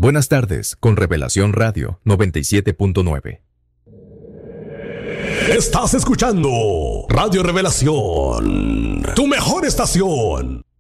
Buenas tardes, con Revelación Radio 97.9. Estás escuchando Radio Revelación, tu mejor estación.